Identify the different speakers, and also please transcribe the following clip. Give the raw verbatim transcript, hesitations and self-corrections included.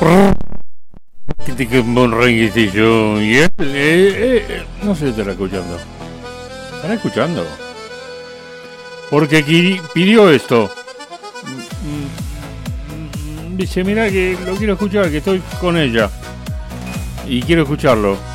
Speaker 1: Y él, eh, eh, no sé si estará escuchando. ¿Estará escuchando? Porque pidió esto. Dice, mira que lo quiero escuchar, que estoy con ella. Y quiero escucharlo.